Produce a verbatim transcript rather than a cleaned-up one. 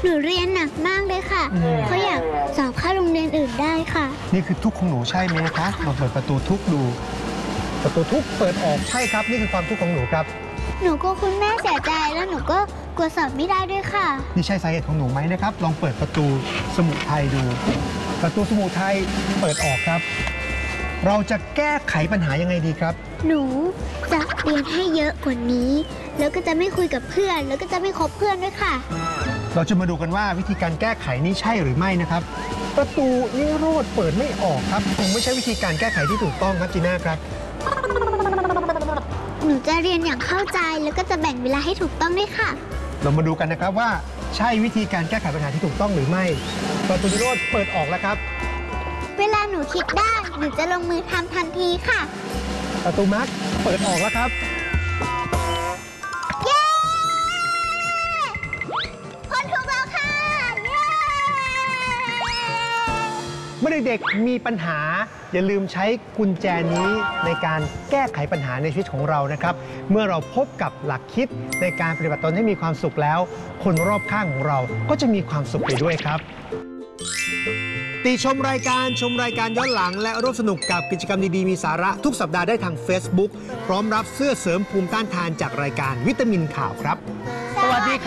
หนูเรียนหนักมากเลยค่ะเขาอยากสอบเข้าโรงเรียนอื่นได้ค่ะนี่คือทุกข์ของหนูใช่ไหมคะลองเปิดประตูทุกข์ดูประตูทุกข์เปิดออกใช่ครับนี่คือความทุกข์ของหนูครับหนูกลัวคุณแม่เสียใจแล้วหนูก็กลัวสอบไม่ได้ด้วยค่ะนี่ใช่สาเหตุของหนูไหมนะครับลองเปิดประตูสมุทัยดูประตูสมุทัยเปิดออกครับเราจะแก้ไขปัญหายังไงดีครับหนูจะเรียนให้เยอะกว่านี้แล้วก็จะไม่คุยกับเพื่อนแล้วก็จะไม่คบเพื่อนด้วยค่ะเราจะมาดูกันว่าวิธีการแก้ไขนี้ใช่หรือไม่นะครับประตูนิโรธเปิดไม่ออกครับคงไม่ใช่วิธีการแก้ไขที่ถูกต้องครับจีน่าครับหนูจะเรียนอย่างเข้าใจแล้วก็จะแบ่งเวลาให้ถูกต้องด้วยค่ะเรามาดูกันนะครับว่าใช่วิธีการแก้ไขปัญหาที่ถูกต้องหรือไม่ประตูนิโรธเปิดออกแล้วครับเวลาหนูคิดได้หนูจะลงมือทำทันทีค่ะประตูมาร์คเปิดออกแล้วครับเย้พ้นทุกข์แล้วค่ะเย้เมื่อเด็กๆมีปัญหาอย่าลืมใช้กุญแจนี้ในการแก้ไขปัญหาในชีวิตของเรานะครับเมื่อเราพบกับหลักคิดในการปฏิบัติตนให้มีความสุขแล้วคนรอบข้างของเราก็จะมีความสุขไปด้วยครับติชมรายการชมรายการย้อนหลังและร่วมสนุกกับกิจกรรมดีๆมีสาระทุกสัปดาห์ได้ทาง Facebook พร้อมรับเสื้อเสริมภูมิต้านทานจากรายการวิตามินข่าวครับสวัสดีครับ